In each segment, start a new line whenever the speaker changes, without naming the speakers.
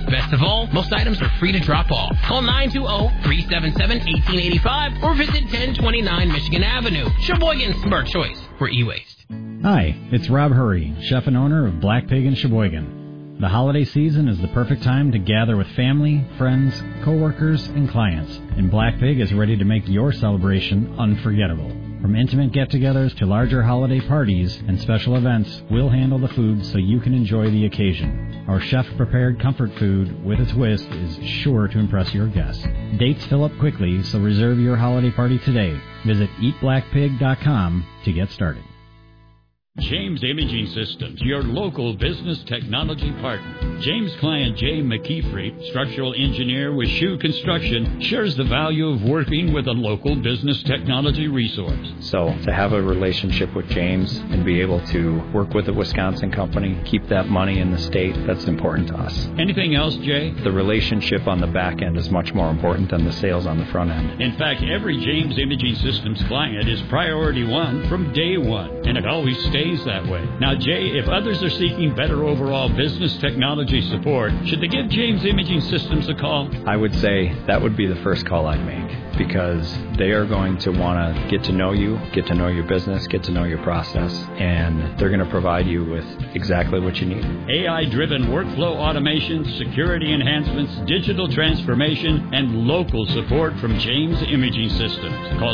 Best of all, most items are free to drop off. Call 920-377-1885 or visit 1029 Michigan Avenue. Sheboygan's smart choice for e-waste.
Hi, it's Rob Hurry, chef and owner of Black Pig in Sheboygan. The holiday season is the perfect time to gather with family, friends, coworkers, and clients, and Black Pig is ready to make your celebration unforgettable. From intimate get-togethers to larger holiday parties and special events, we'll handle the food so you can enjoy the occasion. Our chef-prepared comfort food with a twist is sure to impress your guests. Dates fill up quickly, so reserve your holiday party today. Visit eatblackpig.com to get started.
James Imaging Systems, your local business technology partner. James' client Jay McKeefrey, structural engineer with Shoe Construction, shares the value of working with a local business technology resource.
So to have a relationship with James and be able to work with a Wisconsin company, keep that money in the state, that's important to us.
Anything else, Jay?
The relationship on the back end is much more important than the sales on the front end.
In fact, every James Imaging Systems client is priority one from day one, and it always stays that way. Now, Jay, if others are seeking better overall business technology support, should they give James Imaging Systems a call?
I would say that would be the first call I'd make, because they are going to want to get to know you, get to know your business, get to know your process, and they're going to provide you with exactly what you need.
AI-driven workflow automation, security enhancements, digital transformation, and local support from James Imaging Systems. Call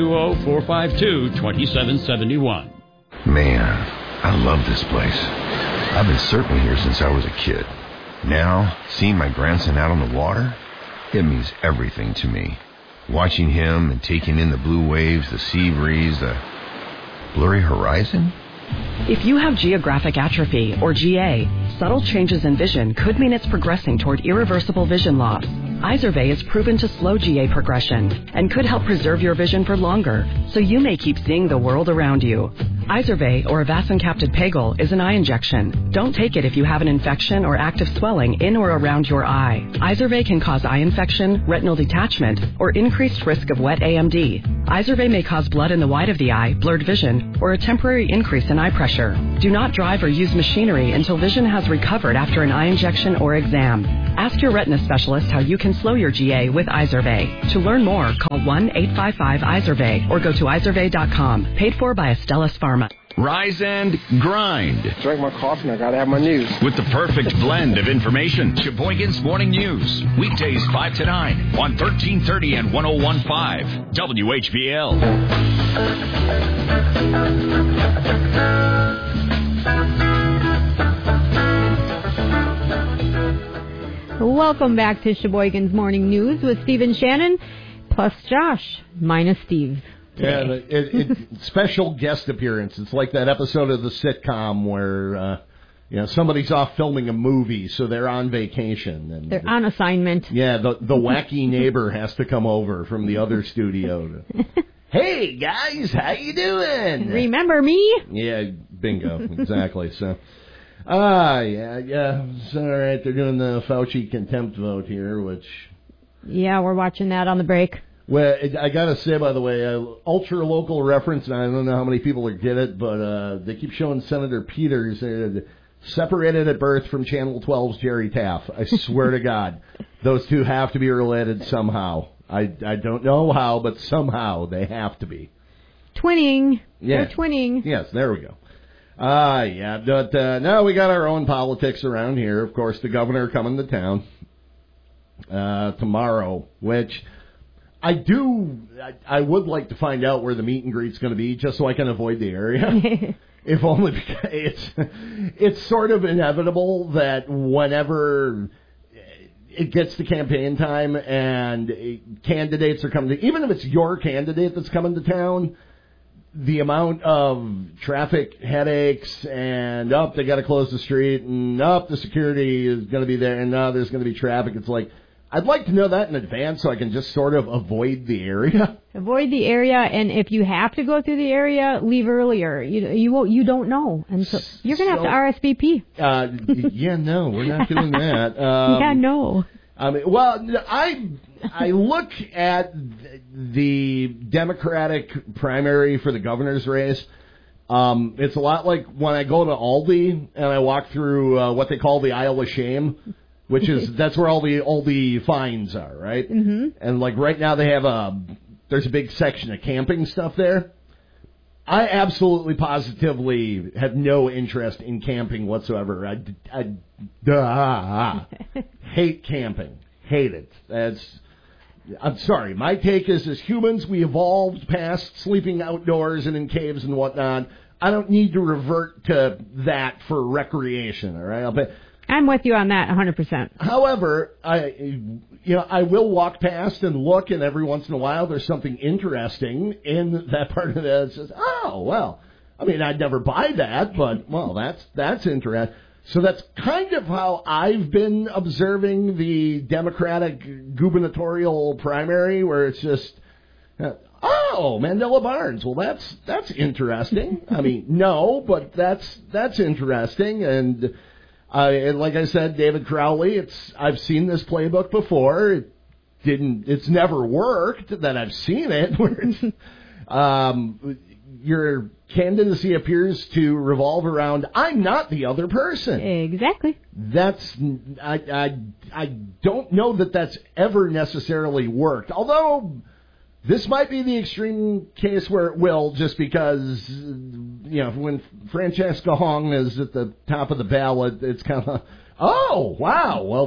920-452-2771.
Man, I love this place. I've been surfing here since I was a kid. Now, seeing my grandson out on the water, it means everything to me. Watching him and taking in the blue waves, the sea breeze, the blurry horizon.
If you have geographic atrophy, or GA, subtle changes in vision could mean it's progressing toward irreversible vision loss. Izervay is proven to slow GA progression and could help preserve your vision for longer, so you may keep seeing the world around you. Izervay, or avacincaptad pegol, is an eye injection. Don't take it if you have an infection or active swelling in or around your eye. Izervay can cause eye infection, retinal detachment, or increased risk of wet AMD. Izervay may cause blood in the white of the eye, blurred vision, or a temporary increase in eye pressure. Do not drive or use machinery until vision has recovered after an eye injection or exam. Ask your retina specialist how you can slow your GA with Izervay. To learn more, call 1-855-IZERVAY or go to izervay.com. Paid for by Astellas Pharma.
Rise and grind.
Drink my coffee and I gotta have my news.
With the perfect blend of information. Sheboygan's Morning News. Weekdays 5 to 9 on 1330 and 101.5 WHBL.
Welcome back to Sheboygan's Morning News with Steve and Shannon, plus Josh, minus Steve.
Today. Yeah, it's special guest appearance. It's like that episode of the sitcom where somebody's off filming a movie, so they're on vacation. And
they're on assignment.
Yeah, the wacky neighbor has to come over from the other studio. Hey, guys, how you doing?
Remember me?
Yeah, bingo, exactly. So, it's all right. They're doing the Fauci contempt vote here, which...
Yeah, we're watching that on the break.
Well, I got to say, by the way, ultra-local reference, and I don't know how many people get it, but they keep showing Senator Peters separated at birth from Channel 12's Jerry Taff. I swear to God, those two have to be related somehow. I don't know how, but somehow they have to be.
Twinning.
Yeah.
They're twinning.
Yes, there we go. But now we got our own politics around here. Of course, the governor coming to town tomorrow, which... I would like to find out where the meet and greet's going to be, just so I can avoid the area. If only because it's sort of inevitable that whenever it gets to campaign time and candidates are coming to, even if it's your candidate that's coming to town, the amount of traffic headaches and they got to close the street and the security is going to be there and there's going to be traffic. It's like, I'd like to know that in advance so I can just sort of avoid the area.
Avoid the area, and if you have to go through the area, leave earlier. You don't know, and so you're going to have to RSVP.
No, we're not doing that.
No.
I mean, I look at the Democratic primary for the governor's race. It's a lot like when I go to Aldi and I walk through what they call the aisle of shame, which is that's where all the fines are, right?
Mm-hmm.
And like right now they have there's a big section of camping stuff there. I absolutely positively have no interest in camping whatsoever. I hate camping. Hate it. I'm sorry. My take is, as humans, we evolved past sleeping outdoors and in caves and whatnot. I don't need to revert to that for recreation, all right?
I'm with you on that 100%.
However, I will walk past and look, and every once in a while there's something interesting in that part of it that says, oh, well, I mean, I'd never buy that, but, well, that's interesting. So that's kind of how I've been observing the Democratic gubernatorial primary, where it's just, Mandela Barnes. Well, that's interesting. I mean, no, but that's interesting. And like I said, David Crowley, I've seen this playbook before. It's never worked that I've seen it. Where your candidacy appears to revolve around, I'm not the other person.
Exactly.
I don't know that that's ever necessarily worked. Although this might be the extreme case where it will, just because, when Francesca Hong is at the top of the ballot, it's kind of, oh, wow, well,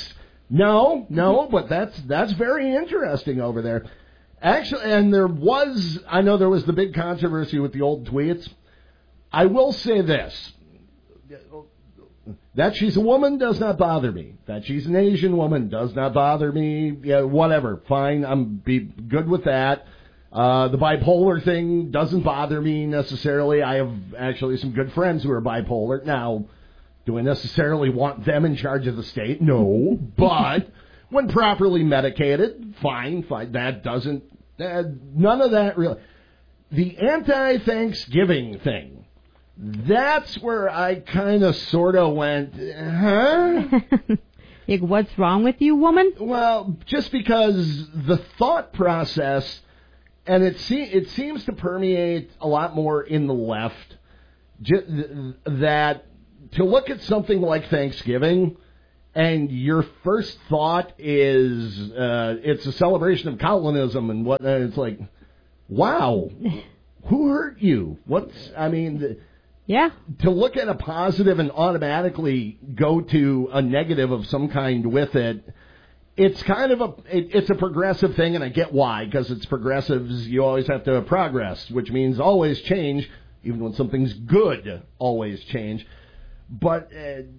but that's very interesting over there. Actually, and I know there was the big controversy with the old tweets. I will say this. That she's a woman does not bother me. That she's an Asian woman does not bother me. Yeah, whatever. Fine. I'm be good with that. The bipolar thing doesn't bother me necessarily. I have actually some good friends who are bipolar. Now, do I necessarily want them in charge of the state? No. But when properly medicated, fine. That doesn't, none of that really. The anti-Thanksgiving thing, that's where I kind of sort of went, huh?
Like, what's wrong with you, woman?
Well, just because the thought process, and it seems to permeate a lot more in the left, that to look at something like Thanksgiving, and your first thought is it's a celebration of colonism and whatnot. It's like, wow, who hurt you?
Yeah.
To look at a positive and automatically go to a negative of some kind with it, it's kind of it's a progressive thing, and I get why, because it's progressives. You always have to progress, which means always change, even when something's good, always change. But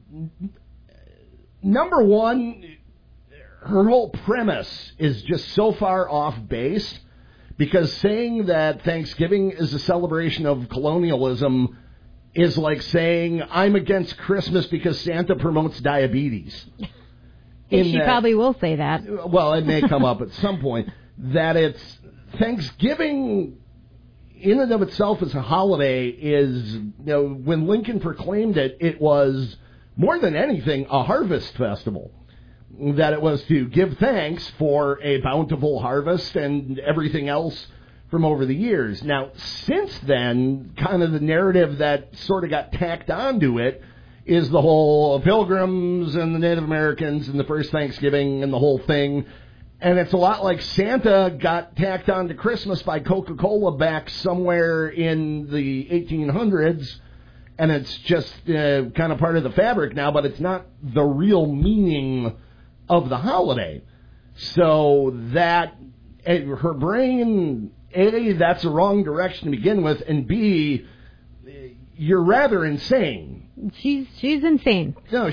number one, her whole premise is just so far off base, because saying that Thanksgiving is a celebration of colonialism is like saying I'm against Christmas because Santa promotes diabetes.
She probably will say that.
Well, it may come up at some point. That it's Thanksgiving in and of itself as a holiday is, when Lincoln proclaimed it, it was more than anything a harvest festival. That it was to give thanks for a bountiful harvest and everything else from over the years. Now, since then, kind of the narrative that sort of got tacked onto it is the whole Pilgrims and the Native Americans and the first Thanksgiving and the whole thing. And it's a lot like Santa got tacked onto Christmas by Coca-Cola back somewhere in the 1800s. And it's just kind of part of the fabric now, but it's not the real meaning of the holiday. So that, her brain, A, that's the wrong direction to begin with, and B, you're rather insane.
She's insane.
No,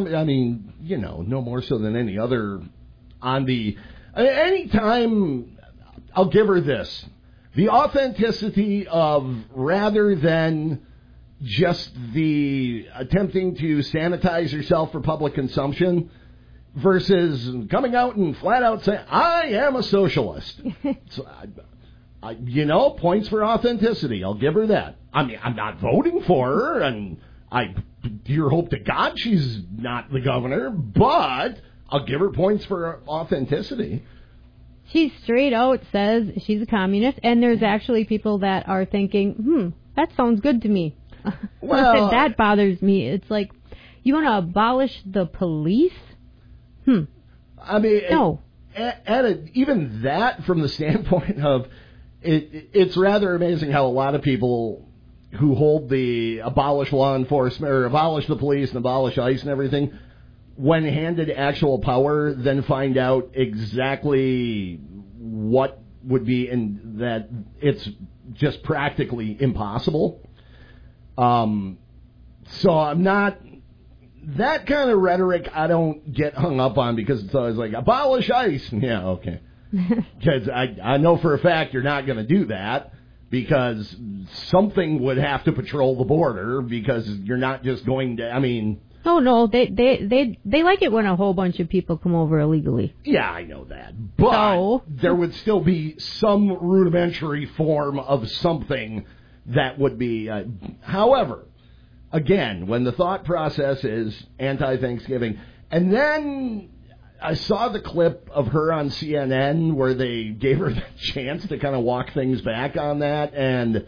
no more so than any other on the... Anytime, I'll give her this. The authenticity of, rather than just the attempting to sanitize yourself for public consumption versus coming out and flat out saying, I am a socialist. So, points for authenticity. I'll give her that. I mean, I'm not voting for her, and I dear hope to God she's not the governor, but I'll give her points for authenticity.
She straight out says she's a communist, and there's actually people that are thinking, that sounds good to me.
Well,
that bothers me. It's like, you want to abolish the police?
I mean,
no.
Even that, from the standpoint of it's rather amazing how a lot of people who hold the abolish law enforcement or abolish the police and abolish ICE and everything, when handed actual power, then find out exactly what would be, and that it's just practically impossible. So I'm not, that kind of rhetoric I don't get hung up on, because it's always like, abolish ICE. Yeah, okay. Because I know for a fact you're not going to do that, because something would have to patrol the border, because you're not just going to, I mean...
Oh, no, they like it when a whole bunch of people come over illegally.
Yeah, I know that. But there would still be some rudimentary form of something that would be... however, again, when the thought process is anti-Thanksgiving, and then I saw the clip of her on CNN where they gave her the chance to kind of walk things back on that, and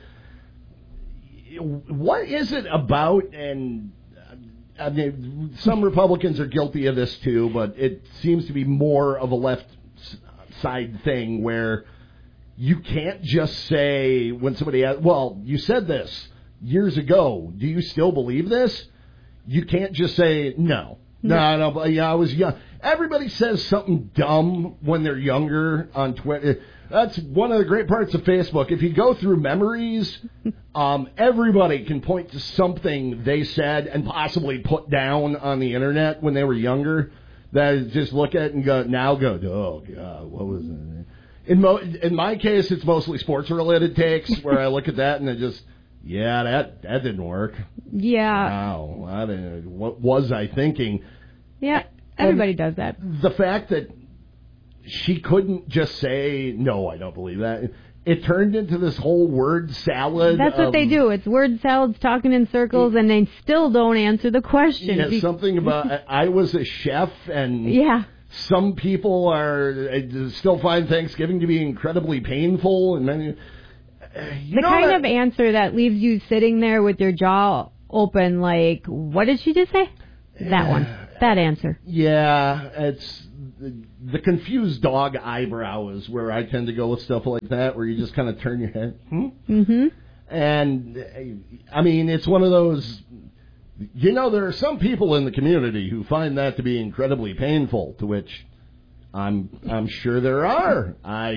what is it about? And I mean, some Republicans are guilty of this too, but it seems to be more of a left side thing where you can't just say when somebody asks, well, you said this years ago, do you still believe this? You can't just say no. No, but yeah, I was young. Everybody says something dumb when they're younger on Twitter. That's one of the great parts of Facebook. If you go through memories, everybody can point to something they said and possibly put down on the internet when they were younger. That is, just look at it and go, oh, God, what was it? In my case, it's mostly sports-related takes where I look at that and I just, yeah, that didn't work.
Yeah.
Wow, what was I thinking?
Yeah, everybody does that.
The fact that she couldn't just say, no, I don't believe that. It turned into this whole word salad.
That's what they do. It's word salads, talking in circles, and they still don't answer the question.
Yeah, something about, I was a chef, and some people still find Thanksgiving to be incredibly painful. And many,
the kind of answer that leaves you sitting there with your jaw open, like, what did she just say? That one. That answer.
Yeah, it's the confused dog eyebrow is where I tend to go with stuff like that, where you just kind of turn your head.
Mm-hmm.
And, I mean, it's one of those, there are some people in the community who find that to be incredibly painful, to which I'm sure there are.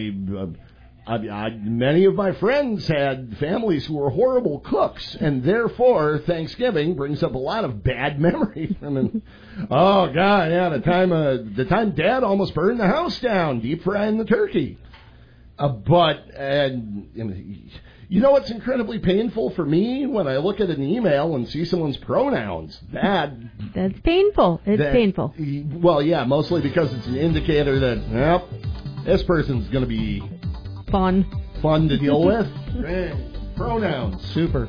Many of my friends had families who were horrible cooks, and therefore Thanksgiving brings up a lot of bad memories. I mean, oh God, yeah, the time Dad almost burned the house down, deep frying the turkey. You know what's incredibly painful for me when I look at an email and see someone's pronouns?
That's painful. It's painful.
Well, yeah, mostly because it's an indicator that this person's going to be fun to deal with. Pronouns.
Super.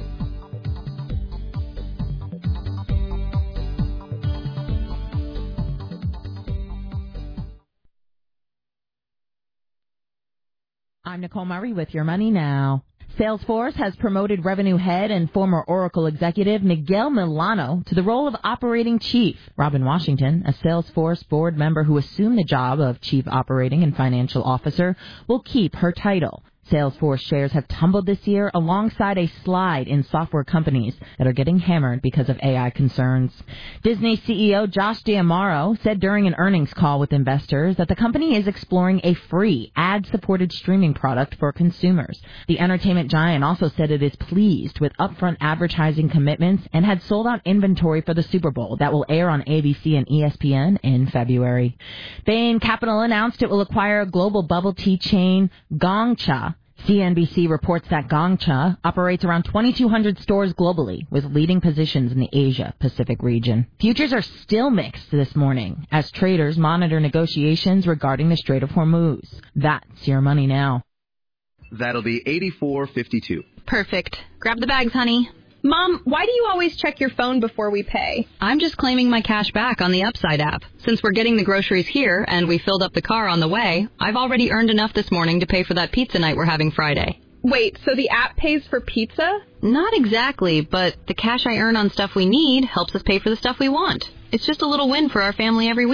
I'm Nicole Murray with Your Money Now. Salesforce has promoted revenue head and former Oracle executive Miguel Milano to the role of operating chief. Robin Washington, a Salesforce board member who assumed the job of chief operating and financial officer, will keep her title. Salesforce shares have tumbled this year alongside a slide in software companies that are getting hammered because of AI concerns. Disney CEO Josh D'Amaro said during an earnings call with investors that the company is exploring a free ad-supported streaming product for consumers. The entertainment giant also said it is pleased with upfront advertising commitments and had sold out inventory for the Super Bowl that will air on ABC and ESPN in February. Bain Capital announced it will acquire global bubble tea chain Gongcha. CNBC reports that Gongcha operates around 2,200 stores globally, with leading positions in the Asia-Pacific region. Futures are still mixed this morning as traders monitor negotiations regarding the Strait of Hormuz. That's Your Money Now.
That'll be $84.52.
Perfect. Grab the bags, honey. Mom, why do you always check your phone before we pay? I'm just claiming my cash back on the Upside app. Since we're getting the groceries here and we filled up the car on the way, I've already earned enough this morning to pay for that pizza night we're having Friday.
Wait, so the app pays for pizza?
Not exactly, but the cash I earn on stuff we need helps us pay for the stuff we want. It's just a little win for our family every week.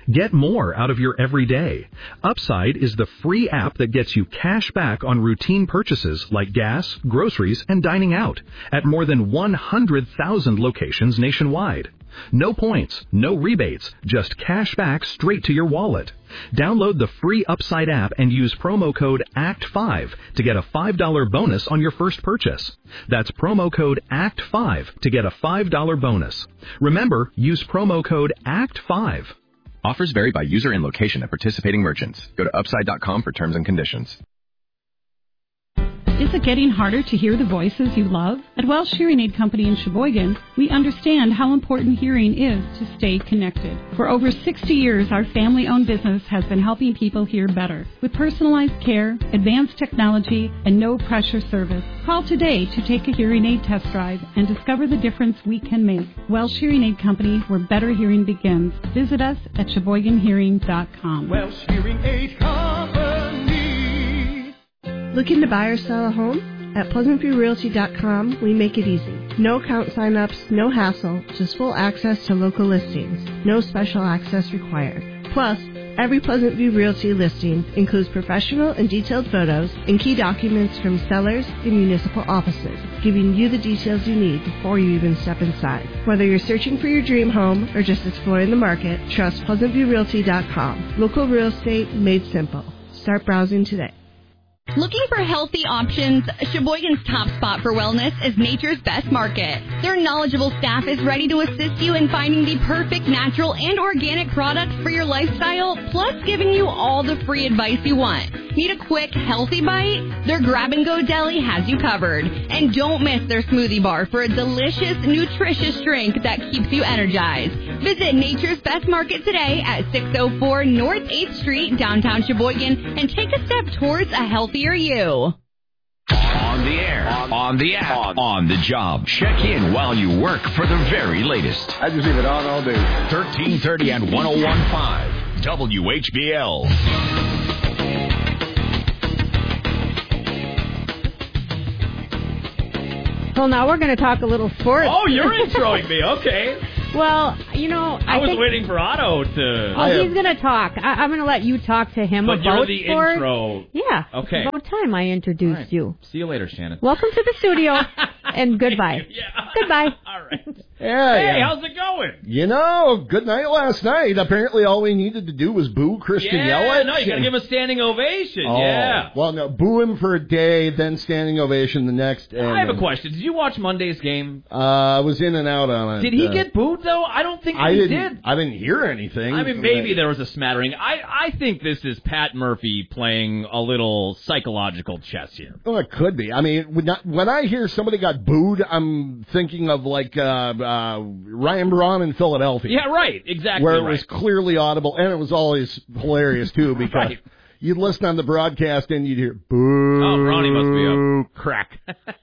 Get more out of your everyday. Upside is the free app that gets you cash back on routine purchases like gas, groceries, and dining out at more than 100,000 locations nationwide. No points, no rebates, just cash back straight to your wallet. Download the free Upside app and use promo code ACT5 to get a $5 bonus on your first purchase. That's promo code ACT5 to get a $5 bonus. Remember, use promo code ACT5.
Offers vary by user and location at participating merchants. Go to upside.com for terms and conditions.
Is it getting harder to hear the voices you love? At Welsh Hearing Aid Company in Sheboygan, we understand how important hearing is to stay connected. For over 60 years, our family-owned business has been helping people hear better. With personalized care, advanced technology, and no-pressure service. Call today to take a hearing aid test drive and discover the difference we can make. Welsh Hearing Aid Company, where better hearing begins. Visit us at SheboyganHearing.com.
Welsh Hearing Aid Company.
Looking to buy or sell a home? At PleasantViewRealty.com, we make it easy. No account sign-ups, no hassle, just full access to local listings. No special access required. Plus, every Pleasant View Realty listing includes professional and detailed photos and key documents from sellers and municipal offices, giving you the details you need before you even step inside. Whether you're searching for your dream home or just exploring the market, trust PleasantViewRealty.com. Local real estate made simple. Start browsing today.
Looking for healthy options? Sheboygan's top spot for wellness is Nature's Best Market. Their knowledgeable staff is ready to assist you in finding the perfect natural and organic products for your lifestyle, plus giving you all the free advice you want. Need a quick, healthy bite? Their grab-and-go deli has you covered. And don't miss their smoothie bar for a delicious, nutritious drink that keeps you energized. Visit Nature's Best Market today at 604 North 8th Street, downtown Sheboygan, and take a step towards a healthier you.
On the air, on the app, on the job. Check in while you work for the very latest.
I just leave it on all day.
1330 and 101.5 WHBL.
Well, now we're going to talk a little sports.
Oh, you're introing me. Okay.
Well, you know,
I was
think,
waiting for Otto to...
Well, he's going to talk. I'm going to let you talk to him
but
about
you're the
sports.
Intro.
Yeah.
Okay.
It's about time I introduced you.
See you later, Shannon.
Welcome to the studio, and goodbye. Goodbye.
All right.
Yeah,
hey, how's it going?
You know, good night last night. Apparently all we needed to do was boo Christian Yelich.
No, you got to give him a standing ovation.
Oh,
yeah.
Well, no, boo him for a day, then standing ovation the next. And
I have a question. Did you watch Monday's game?
I was in and out on it.
Did he get booed, though? I don't think he did.
I didn't hear anything.
I mean, maybe there was a smattering. I think this is Pat Murphy playing a little psychological chess here.
Well, it could be. I mean, when I hear somebody got booed, I'm thinking of like Ryan Braun in Philadelphia.
Yeah, right. Exactly.
Where it was clearly audible, and it was always hilarious too because you'd listen on the broadcast and you'd hear boo.
Oh, Ronnie must be up.
Crack.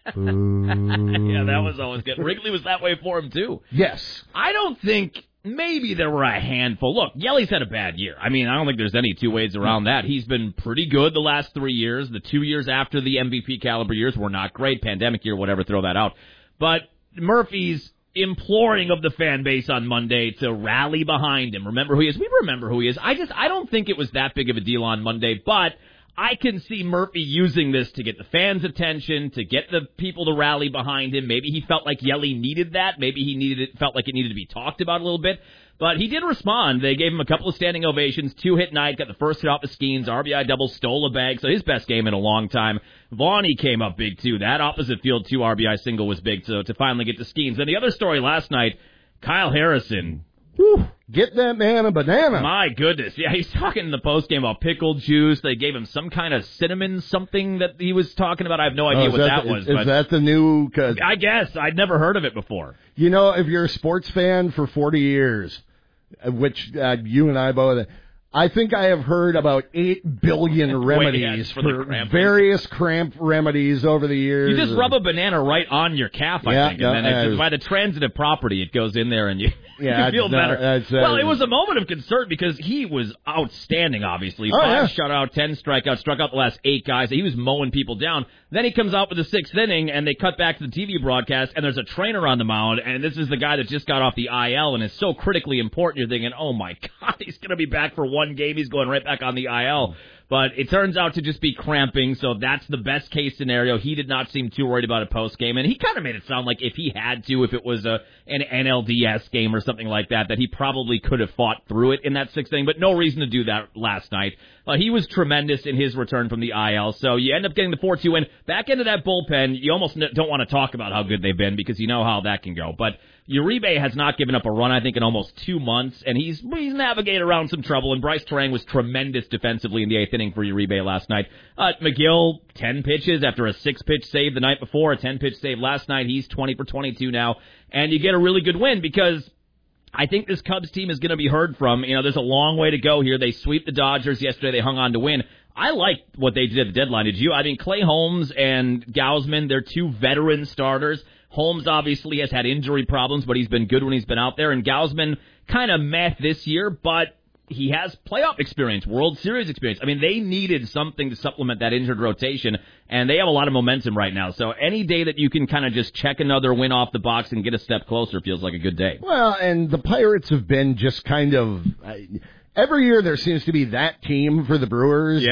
Yeah, that was always good. Wrigley was that way for him too.
Yes.
I don't think. Maybe there were a handful. Look, Yelly's had a bad year. I mean, I don't think there's any two ways around that. He's been pretty good the last 3 years. The 2 years after the MVP caliber years were not great. Pandemic year, whatever, throw that out. But Murphy's imploring of the fan base on Monday to rally behind him. Remember who he is? We remember who he is. I don't think it was that big of a deal on Monday, but I can see Murphy using this to get the fans' attention, to get the people to rally behind him. Maybe he felt like Yelly needed that. Maybe he felt like it needed to be talked about a little bit. But he did respond. They gave him a couple of standing ovations, 2-hit night, got the first hit off the Skeens, RBI double, stole a bag, so his best game in a long time. Vaughnie came up big, too. That opposite field 2 RBI single was big, so to finally get the Skeens. And the other story last night, Kyle Harrison.
Whew, get that man a banana.
My goodness. Yeah, he's talking in the postgame about pickled juice. They gave him some kind of cinnamon something that he was talking about. I have no idea what that was.
Is that the new...
I guess. I'd never heard of it before.
You know, if you're a sports fan for 40 years, which you and I both... I think I have heard about 8 billion remedies for various cramp remedies over the years.
You just rub a banana right on your calf, I think, and then by the transitive property, it goes in there and you feel better. Well, it was a moment of concern because he was outstanding, obviously. 5 shutout, 10 strikeouts, struck out the last 8 guys. He was mowing people down. Then he comes out with the 6th inning, and they cut back to the TV broadcast, and there's a trainer on the mound, and this is the guy that just got off the IL and is so critically important. You're thinking, oh, my God, he's going to be back for 1 game. He's going right back on the IL. But it turns out to just be cramping, so that's the best case scenario. He did not seem too worried about it post game, and he kind of made it sound like if he had to, if it was an NLDS game or something like that, that he probably could have fought through it in that 6th inning, but no reason to do that last night. He was tremendous in his return from the IL, so you end up getting the 4-2 win. Back into that bullpen, you almost don't want to talk about how good they've been because you know how that can go, but Uribe has not given up a run, I think, in almost 2 months, and he's navigated around some trouble, and Bryce Terang was tremendous defensively in the 8th inning for Uribe last night. McGill, 10 pitches after a 6-pitch save the night before, a 10-pitch save last night. He's 20 for 22 now, and you get a really good win because I think this Cubs team is going to be heard from. You know, there's a long way to go here. They sweep the Dodgers yesterday. They hung on to win. I like what they did at the deadline. Did you? I mean, Clay Holmes and Gausman, they're 2 veteran starters. Holmes obviously has had injury problems, but he's been good when he's been out there. And Gausman kind of meh this year, but he has playoff experience, World Series experience. I mean, they needed something to supplement that injured rotation, and they have a lot of momentum right now. So any day that you can kind of just check another win off the box and get a step closer feels like a good day.
Well, and the Pirates have been just kind of... every year there seems to be that team for the Brewers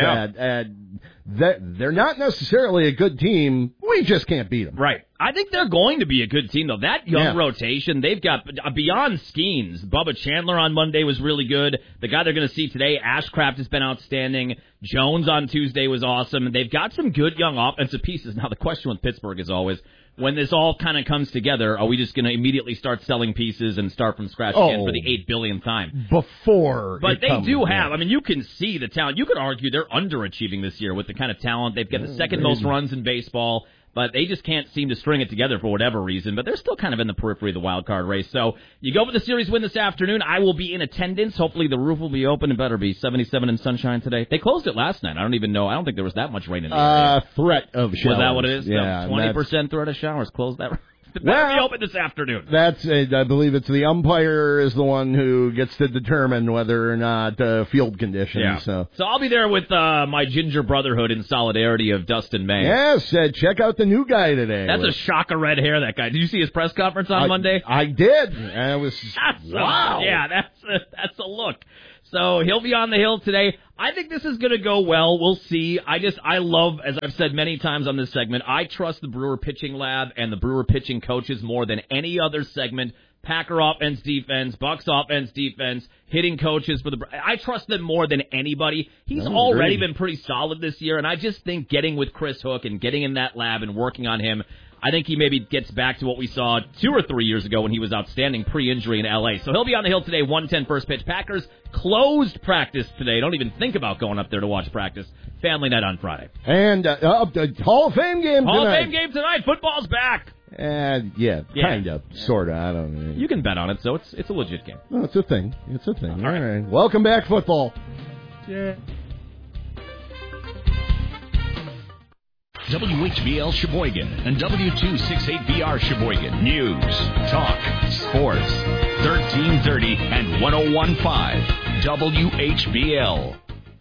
that they're not necessarily a good team. We just can't beat them.
Right. I think they're going to be a good team, though. That young rotation, they've got beyond Skeens. Bubba Chandler on Monday was really good. The guy they're going to see today, Ashcraft, has been outstanding. Jones on Tuesday was awesome. And they've got some good young offensive pieces. Now, the question with Pittsburgh is always, when this all kind of comes together, are we just going to immediately start selling pieces and start from scratch again for the 8 billionth time?
But
they do have. I mean, you can see the talent. You could argue they're underachieving this year with the kind of talent. They've got the second most runs in baseball, but they just can't seem to string it together for whatever reason. But they're still kind of in the periphery of the wild card race. So you go for the series win this afternoon. I will be in attendance. Hopefully the roof will be open. It better be 77 and sunshine today. They closed it last night. I don't even know. I don't think there was that much rain in the area.
Threat of showers.
Was that what it is?
Yeah,
20% threat of showers. Close that. It better be open this afternoon.
I believe it's the umpire is the one who gets to determine whether or not field conditions.
Yeah. So I'll be there with my Ginger Brotherhood in solidarity of Dustin May.
Yes, check out the new guy today.
That's a shock of red hair, that guy. Did you see his press conference on Monday?
I did. And it was, wow.
Yeah, that's a look. So he'll be on the hill today. I think this is going to go well. We'll see. I love, as I've said many times on this segment, I trust the Brewer pitching lab and the Brewer pitching coaches more than any other segment. Packer offense, defense, Bucks offense, defense, hitting coaches for I trust them more than anybody. He's already been pretty solid this year, and I just think getting with Chris Hook and getting in that lab and working on him, I think he maybe gets back to what we saw 2 or 3 years ago when he was outstanding pre-injury in L.A. So he'll be on the hill today, 1:10 first pitch. Packers closed practice today. Don't even think about going up there to watch practice. Family night on Friday.
And Hall of Fame game tonight.
Hall of Fame game tonight. Football's back.
Kind of, sort of. I don't know.
You can bet on it, so it's a legit game.
No, it's a thing. It's a thing. All right. Welcome back, football.
Yeah.
WHBL Sheboygan and W268BR Sheboygan. News, talk, sports. 1330 and 101.5 WHBL.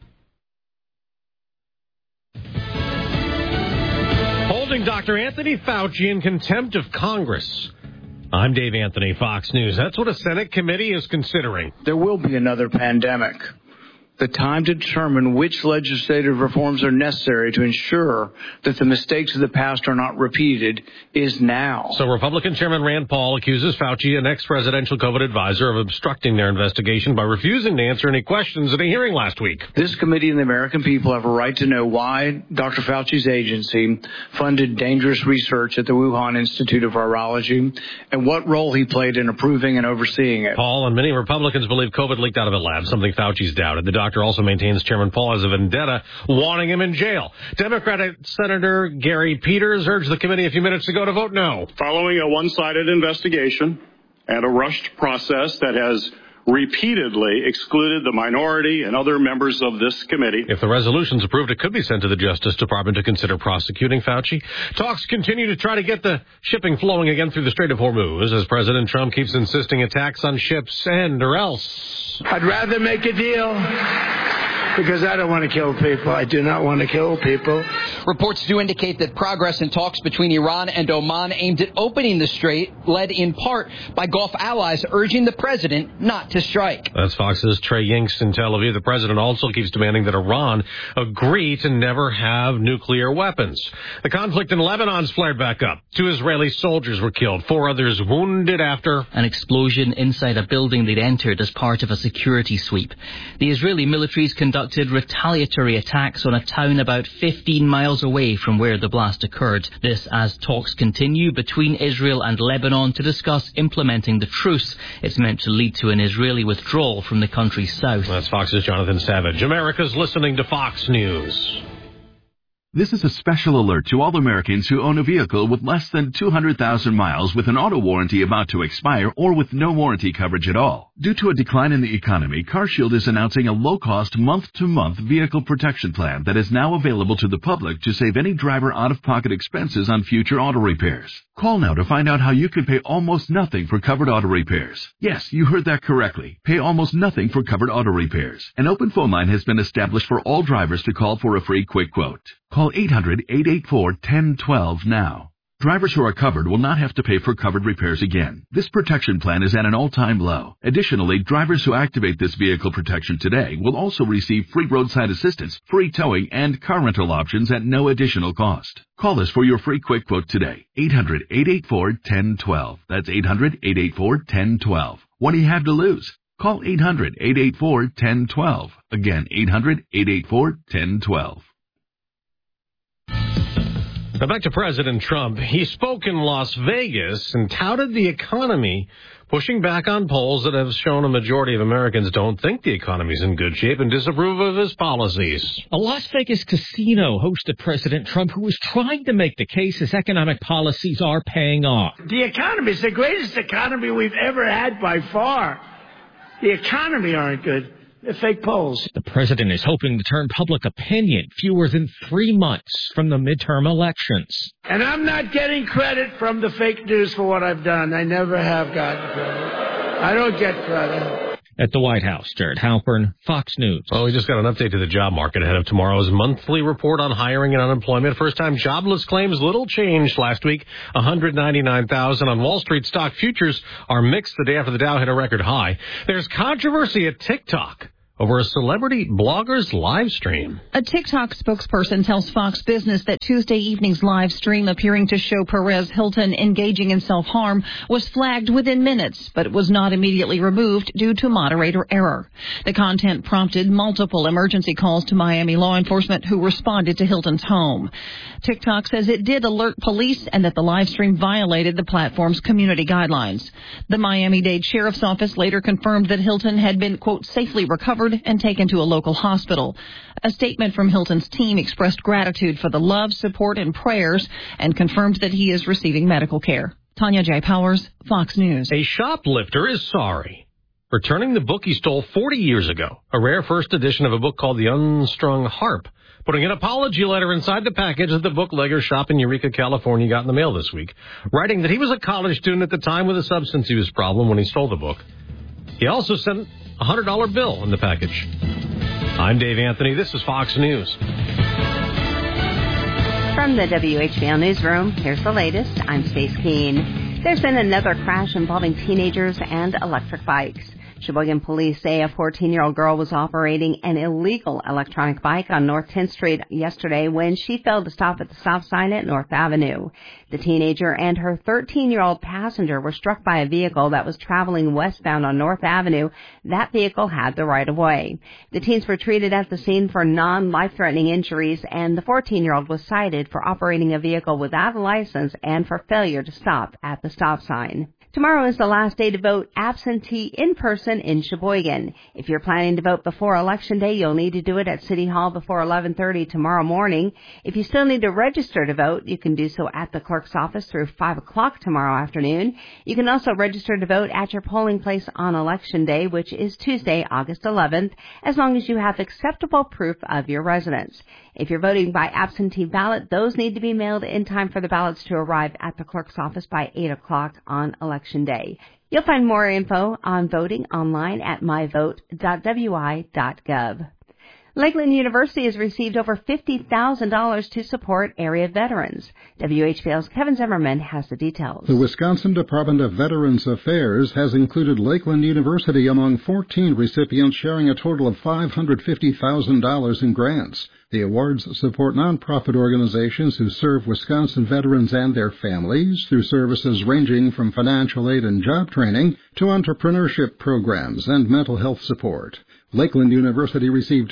Holding Dr. Anthony Fauci in contempt of Congress. I'm Dave Anthony, Fox News. That's what a Senate committee is considering.
There will be another pandemic. The time to determine which legislative reforms are necessary to ensure that the mistakes of the past are not repeated is now.
So Republican Chairman Rand Paul accuses Fauci, an ex-presidential COVID advisor, of obstructing their investigation by refusing to answer any questions at a hearing last week.
This committee and the American people have a right to know why Dr. Fauci's agency funded dangerous research at the Wuhan Institute of Virology and what role he played in approving and overseeing it.
Paul and many Republicans believe COVID leaked out of a lab, something Fauci's doubted. The doctor also maintains Chairman Paul has a vendetta, wanting him in jail. Democratic Senator Gary Peters urged the committee a few minutes ago to vote no.
Following a one-sided investigation and a rushed process that has
repeatedly excluded the minority and other members of this committee.
If the resolution's approved, it could be sent to the Justice Department to consider prosecuting Fauci. Talks continue to try to get the shipping flowing again through the Strait of Hormuz as President Trump keeps insisting attacks on ships end or else.
I'd rather make a deal because I don't want to kill people. I do not want to kill people.
Reports do indicate that progress in talks between Iran and Oman aimed at opening the strait, led in part by Gulf allies urging the president not to strike.
That's Fox's Trey Yingst in Tel Aviv. The president also keeps demanding that Iran agree to never have nuclear weapons. The conflict in Lebanon's flared back up. 2 Israeli soldiers were killed, 4 others wounded after
an explosion inside a building they'd entered as part of a security sweep. The Israeli militaries conducted retaliatory attacks on a town about 15 miles away from where the blast occurred. This as talks continue between Israel and Lebanon to discuss implementing the truce. It's meant to lead to an Israeli withdrawal from the country's south.
That's Fox's Jonathan Savage. America's listening to Fox News.
This is a special alert to all Americans who own a vehicle with less than 200,000 miles with an auto warranty about to expire or with no warranty coverage at all. Due to a decline in the economy, CarShield is announcing a low-cost month-to-month vehicle protection plan that is now available to the public to save any driver out-of-pocket expenses on future auto repairs. Call now to find out how you can pay almost nothing for covered auto repairs. Yes, you heard that correctly. Pay almost nothing for covered auto repairs. An open phone line has been established for all drivers to call for a free quick quote. Call 800-884-1012 now. Drivers who are covered will not have to pay for covered repairs again. This protection plan is at an all-time low. Additionally, drivers who activate this vehicle protection today will also receive free roadside assistance, free towing, and car rental options at no additional cost. Call us for your free quick quote today. 800-884-1012. That's 800-884-1012. What do you have to lose? Call 800-884-1012. Again, 800-884-1012.
Now back to President Trump. He spoke in Las Vegas and touted the economy, pushing back on polls that have shown a majority of Americans don't think the economy's in good shape and disapprove of his policies.
A Las Vegas casino hosted President Trump, who was trying to make the case his economic policies are paying off.
The economy is the greatest economy we've ever had by far. The economy aren't good. They're fake polls.
The president is hoping to turn public opinion fewer than 3 months from the midterm elections.
And I'm not getting credit from the fake news for what I've done. I never have gotten credit. I don't get credit.
At the White House, Jared Halpern, Fox News.
Well, we just got an update to the job market ahead of tomorrow's monthly report on hiring and unemployment. First-time jobless claims little changed last week, 199,000 on Wall Street. Stock futures are mixed the day after the Dow hit a record high. There's controversy at TikTok over a celebrity blogger's live stream.
A TikTok spokesperson tells Fox Business that Tuesday evening's live stream appearing to show Perez Hilton engaging in self-harm was flagged within minutes, but it was not immediately removed due to moderator error. The content prompted multiple emergency calls to Miami law enforcement, who responded to Hilton's home. TikTok says it did alert police and that the live stream violated the platform's community guidelines. The Miami-Dade Sheriff's Office later confirmed that Hilton had been, quote, safely recovered and taken to a local hospital. A statement from Hilton's team expressed gratitude for the love, support, and prayers and confirmed that he is receiving medical care. Tanya J. Powers, Fox News.
A shoplifter is sorry, returning the book he stole 40 years ago, a rare first edition of a book called The Unstrung Harp, putting an apology letter inside the package that the bootlegger shop in Eureka, California got in the mail this week, writing that he was a college student at the time with a substance use problem when he stole the book. He also sent a $100 bill in the package. I'm Dave Anthony. This is Fox News.
From the WHBL Newsroom, here's the latest. I'm Stace Keene. There's been another crash involving teenagers and electric bikes. Sheboygan police say a 14-year-old girl was operating an illegal electronic bike on North 10th Street yesterday when she failed to stop at the stop sign at North Avenue. The teenager and her 13-year-old passenger were struck by a vehicle that was traveling westbound on North Avenue. That vehicle had the right-of-way. The teens were treated at the scene for non-life-threatening injuries, and the 14-year-old was cited for operating a vehicle without a license and for failure to stop at the stop sign. Tomorrow is the last day to vote absentee in person in Sheboygan. If you're planning to vote before Election Day, you'll need to do it at City Hall before 11:30 tomorrow morning. If you still need to register to vote, you can do so at the clerk's office through 5 o'clock tomorrow afternoon. You can also register to vote at your polling place on Election Day, which is Tuesday, August 11th, as long as you have acceptable proof of your residence. If you're voting by absentee ballot, those need to be mailed in time for the ballots to arrive at the clerk's office by 8 o'clock on Election Day. You'll find more info on voting online at myvote.wi.gov. Lakeland University has received over $50,000 to support area veterans. WHBL's Kevin Zimmerman has the details.
The Wisconsin Department of Veterans Affairs has included Lakeland University among 14 recipients sharing a total of $550,000 in grants. The awards support nonprofit organizations who serve Wisconsin veterans and their families through services ranging from financial aid and job training to entrepreneurship programs and mental health support. Lakeland University received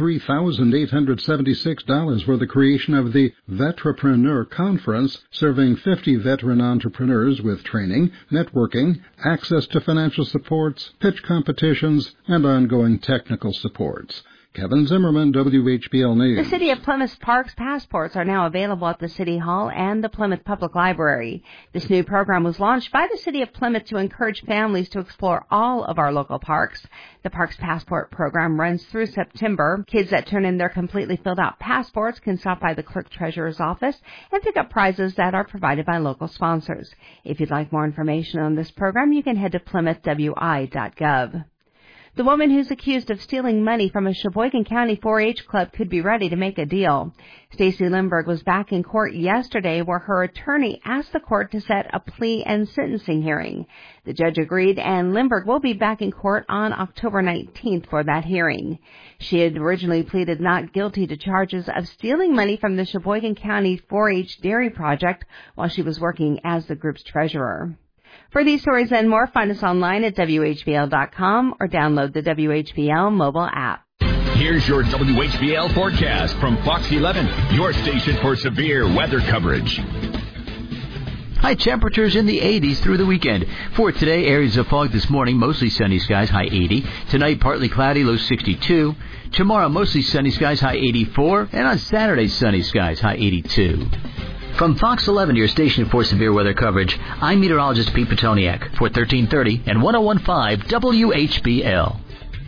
$53,876 for the creation of the Vetrapreneur Conference, serving 50 veteran entrepreneurs with training, networking, access to financial supports, pitch competitions, and ongoing technical supports. Kevin Zimmerman, WHBL News.
The City of Plymouth's Parks Passports are now available at the City Hall and the Plymouth Public Library. This new program was launched by the City of Plymouth to encourage families to explore all of our local parks. The Parks Passport program runs through September. Kids that turn in their completely filled out passports can stop by the Clerk Treasurer's office and pick up prizes that are provided by local sponsors. If you'd like more information on this program, you can head to plymouthwi.gov. The woman who's accused of stealing money from a Sheboygan County 4-H club could be ready to make a deal. Stacey Lindberg was back in court yesterday where her attorney asked the court to set a plea and sentencing hearing. The judge agreed, and Lindberg will be back in court on October 19th for that hearing. She had originally pleaded not guilty to charges of stealing money from the Sheboygan County 4-H Dairy Project while she was working as the group's treasurer. For these stories and more, find us online at WHBL.com or download the WHBL mobile app.
Here's your WHBL forecast from Fox 11, your station for severe weather coverage.
High temperatures in the 80s through the weekend. For today, areas of fog this morning, mostly sunny skies, high 80. Tonight, partly cloudy, low 62. Tomorrow, mostly sunny skies, high 84. And on Saturday, sunny skies, high 82. From Fox 11, your station for severe weather coverage, I'm meteorologist Pete Petoniak for 1330 and 101.5 WHBL.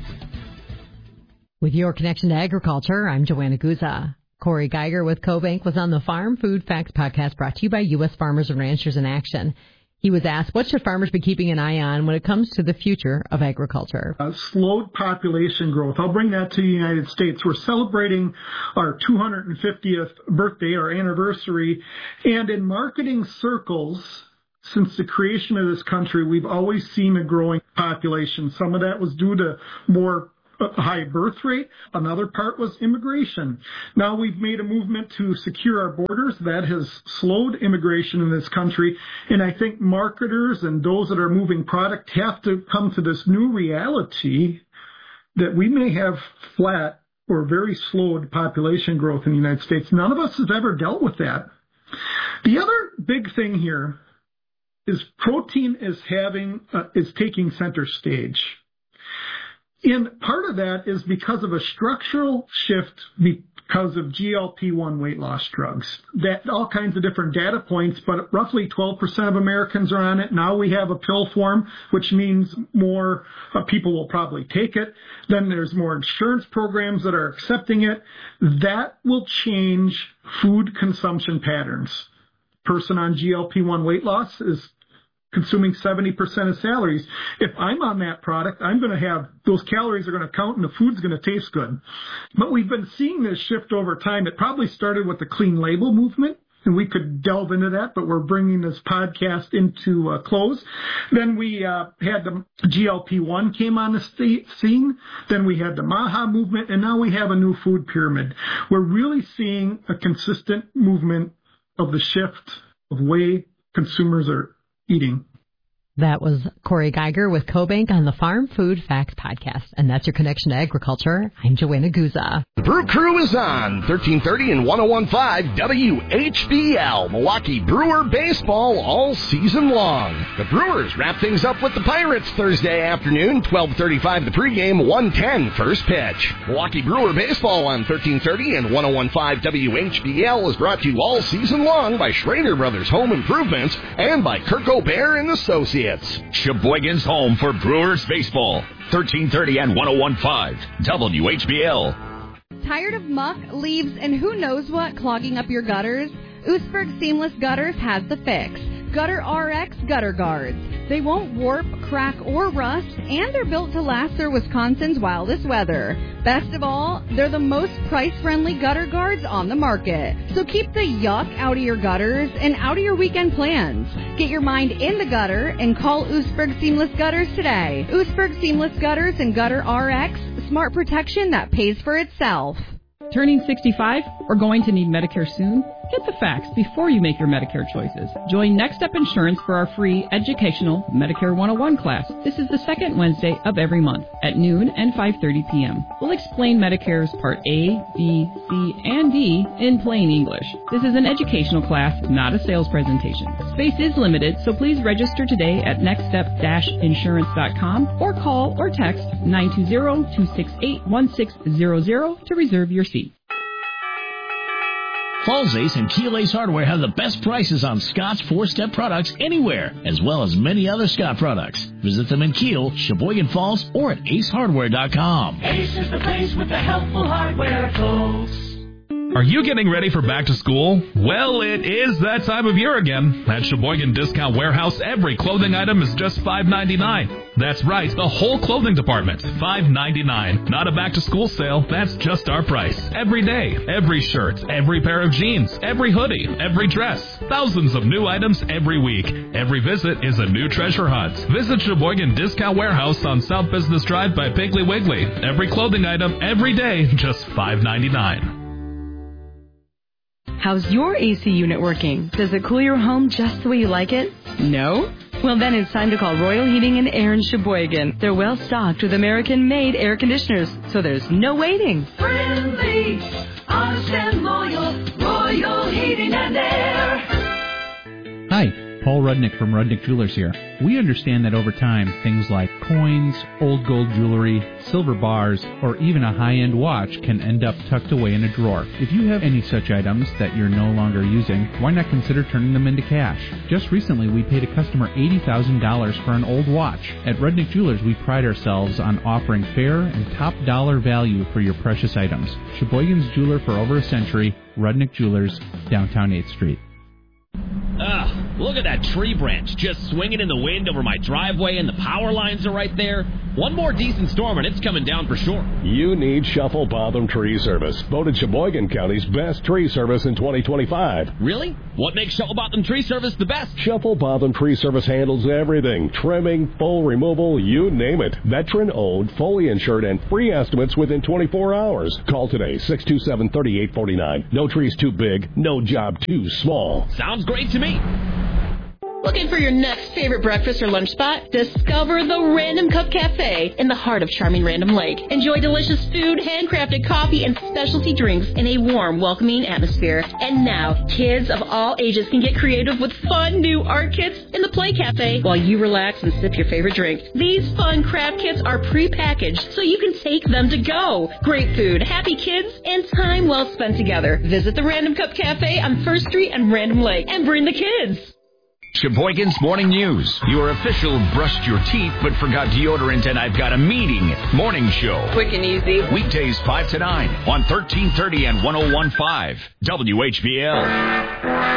With your connection to agriculture, I'm Joanna Guza. Corey Geiger with CoBank was on the Farm Food Facts podcast brought to you by U.S. Farmers and Ranchers in Action. He was asked, what should farmers be keeping an eye on when it comes to the future of agriculture?
Slowed population growth. I'll bring that to the United States. We're celebrating our 250th birthday, our anniversary, and in marketing circles, since the creation of this country, we've always seen a growing population. Some of that was due to more high birth rate. Another part was immigration. Now we've made a movement to secure our borders. That has slowed immigration in this country. And I think marketers and those that are moving product have to come to this new reality that we may have flat or very slowed population growth in the United States. None of us has ever dealt with that. The other big thing here is protein is taking center stage. And part of that is because of a structural shift because of GLP-1 weight loss drugs. That all kinds of different data points, but roughly 12% of Americans are on it. Now we have a pill form, which means more people will probably take it. Then there's more insurance programs that are accepting it. That will change food consumption patterns. Person on GLP-1 weight loss is consuming 70% of salaries. If I'm on that product, I'm going to have those calories are going to count and the food's going to taste good. But we've been seeing this shift over time. It probably started with the clean label movement, and we could delve into that, but we're bringing this podcast into close. Then we had the GLP-1 came on the scene. Then we had the MAHA movement, and now we have a new food pyramid. We're really seeing a consistent movement of the shift of way consumers are eating.
That was Corey Geiger with CoBank on the Farm Food Facts Podcast. And that's your connection to agriculture. I'm Joanna Guza.
The Brew Crew is on 1330 and 101.5 WHBL. Milwaukee Brewer baseball all season long. The Brewers wrap things up with the Pirates Thursday afternoon, 12:35 the pregame, 1:10 first pitch. Milwaukee Brewer baseball on 1330 and 101.5 WHBL is brought to you all season long by Schrader Brothers Home Improvements and by Kirk O'Bear and Associates.
Sheboygan's home for Brewers baseball. 1330 and 101.5 WHBL.
Tired of muck, leaves, and who knows what clogging up your gutters? Oostburg Seamless Gutters has the fix. Gutter RX Gutter Guards. They won't warp, crack, or rust, and they're built to last through Wisconsin's wildest weather. Best of all, they're the most price-friendly gutter guards on the market. So keep the yuck out of your gutters and out of your weekend plans. Get your mind in the gutter and call Oostburg Seamless Gutters today. Oostburg Seamless Gutters and Gutter RX, smart protection that pays for itself.
Turning 65 or going to need Medicare soon? Get the facts before you make your Medicare choices. Join Next Step Insurance for our free educational Medicare 101 class. This is the second Wednesday of every month at noon and 5:30 p.m. We'll explain Medicare's Part A, B, C, and D in plain English. This is an educational class, not a sales presentation. Space is limited, so please register today at nextstep-insurance.com or call or text 920-268-1600 to reserve your seat.
Falls Ace and Keel Ace Hardware have the best prices on Scott's 4-step products anywhere, as well as many other Scott products. Visit them in Keel, Sheboygan Falls, or at acehardware.com.
Ace is the place with the helpful hardware, folks.
Are you getting ready for back to school? Well, it is that time of year again. At Sheboygan Discount Warehouse, every clothing item is just $5.99. That's right, the whole clothing department, $5.99. Not a back to school sale, that's just our price. Every day, every shirt, every pair of jeans, every hoodie, every dress. Thousands of new items every week. Every visit is a new treasure hunt. Visit Sheboygan Discount Warehouse on South Business Drive by Piggly Wiggly. Every clothing item, every day, just $5.99.
How's your AC unit working? Does it cool your home just the way you like it? No? Well, then it's time to call Royal Heating and Air in Sheboygan. They're well stocked with American-made air conditioners, so there's no waiting.
Friendly, honest and loyal, Royal Heating and Air.
Hi, Paul Rudnick from Rudnick Jewelers here. We understand that over time, things like coins, old gold jewelry, silver bars, or even a high-end watch can end up tucked away in a drawer. If you have any such items that you're no longer using, why not consider turning them into cash? Just recently, we paid a customer $80,000 for an old watch. At Rudnick Jewelers, we pride ourselves on offering fair and top dollar value for your precious items. Sheboygan's jeweler for over a century, Rudnick Jewelers, downtown 8th Street.
Look at that tree branch just swinging in the wind over my driveway, and the power lines are right there. One more decent storm and it's coming down for sure.
You need Shuffle Botham Tree Service, voted Sheboygan County's best tree service in 2025.
Really? What makes Shuffle Botham Tree Service the best?
Shuffle Botham Tree Service handles everything. Trimming, full removal, you name it. Veteran-owned, fully insured, and free estimates within 24 hours. Call today, 627-3849. No trees too big, no job too small.
Sounds great to me.
Looking for your next favorite breakfast or lunch spot? Discover the Random Cup Cafe in the heart of charming Random Lake. Enjoy delicious food, handcrafted coffee, and specialty drinks in a warm, welcoming atmosphere. And now, kids of all ages can get creative with fun new art kits in the Play Cafe while you relax and sip your favorite drink. These fun craft kits are pre-packaged so you can take them to go. Great food, happy kids, and time well spent together. Visit the Random Cup Cafe on 1st Street and Random Lake and bring the kids.
Sheboygan's Morning News. Your official brushed your teeth but forgot deodorant and I've got a meeting morning show.
Quick and easy.
Weekdays 5 to 9 on 1330 and 101.5 WHBL.